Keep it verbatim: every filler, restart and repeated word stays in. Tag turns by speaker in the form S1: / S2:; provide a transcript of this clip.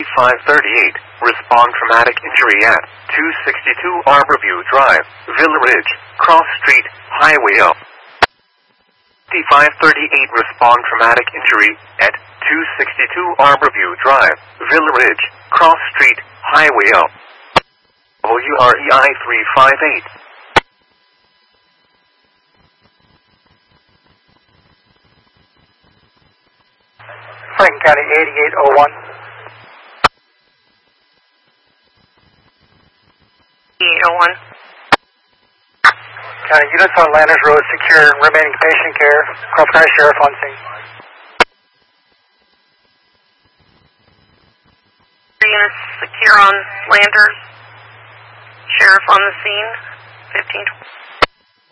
S1: five thirty-eight. Respond traumatic injury at two sixty-two Arborview Drive, Villa Ridge, Cross Street, Highway up. five thirty-eight. Respond traumatic injury at two sixty-two Arborview Drive, Villa Ridge, Cross Street, Highway up. W R E I three five eight.
S2: Franklin County eighty-eight oh one.
S3: eighty-eight oh one.
S2: County units on Landers Road secure and remaining patient care. Crawford County Sheriff on scene.
S3: Units secure on Landers. Sheriff on the scene. fifteen twenty.